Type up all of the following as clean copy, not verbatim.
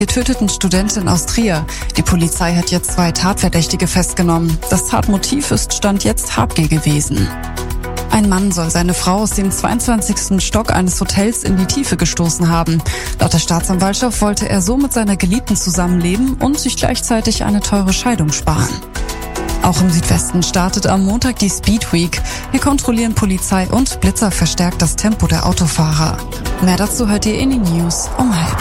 getöteten Studentin aus Trier. Die Polizei hat jetzt 2 Tatverdächtige festgenommen. Das Tatmotiv ist Stand jetzt Habgier gewesen. Ein Mann soll seine Frau aus dem 22. Stock eines Hotels in die Tiefe gestoßen haben. Laut der Staatsanwaltschaft wollte er so mit seiner Geliebten zusammenleben und sich gleichzeitig eine teure Scheidung sparen. Auch im Südwesten startet am Montag die Speed Week. Hier kontrollieren Polizei und Blitzer verstärkt das Tempo der Autofahrer. Mehr dazu hört ihr in den News um 12:30.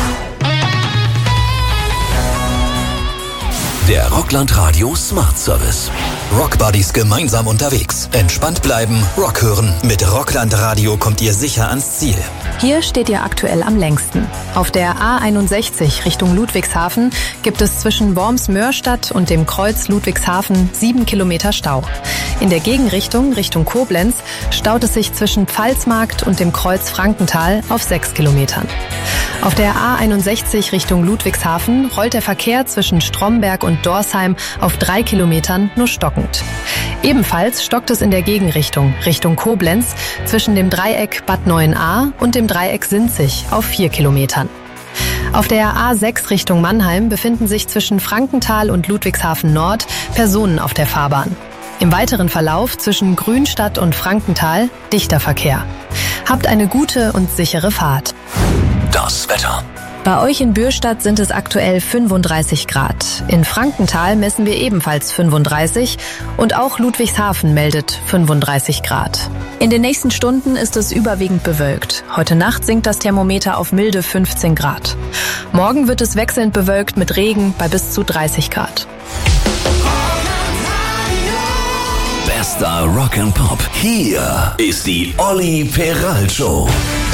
Der Rockland Radio Smart Service. Rock Buddies gemeinsam unterwegs. Entspannt bleiben, Rock hören. Mit Rockland Radio kommt ihr sicher ans Ziel. Hier steht ihr aktuell am längsten. Auf der A61 Richtung Ludwigshafen gibt es zwischen Worms-Mörstadt und dem Kreuz Ludwigshafen 7 Kilometer Stau. In der Gegenrichtung Richtung Koblenz staut es sich zwischen Pfalzmarkt und dem Kreuz Frankenthal auf 6 Kilometern. Auf der A61 Richtung Ludwigshafen rollt der Verkehr zwischen Stromberg und Dorsheim auf 3 Kilometern nur stockend. Ebenfalls stockt es in der Gegenrichtung Richtung Koblenz zwischen dem Dreieck Bad Neuenahr und dem Dreieck Sinzig auf 4 Kilometern. Auf der A6 Richtung Mannheim befinden sich zwischen Frankenthal und Ludwigshafen Nord Personen auf der Fahrbahn. Im weiteren Verlauf zwischen Grünstadt und Frankenthal dichter Verkehr. Habt eine gute und sichere Fahrt. Das Wetter. Bei euch in Bürstadt sind es aktuell 35 Grad. In Frankenthal messen wir ebenfalls 35 und auch Ludwigshafen meldet 35 Grad. In den nächsten Stunden ist es überwiegend bewölkt. Heute Nacht sinkt das Thermometer auf milde 15 Grad. Morgen wird es wechselnd bewölkt mit Regen bei bis zu 30 Grad. Bester Rock and Pop. Hier ist die Olli Peral Show.